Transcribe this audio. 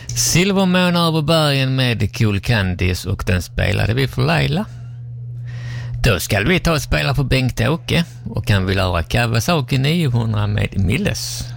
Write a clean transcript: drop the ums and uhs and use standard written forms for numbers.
Silvermån över bergen med Cool Candies och den spelade vi för Laila. Då ska vi ta och spela för Bengt-Åke och han vill höra Kawasaki 900 med Milles.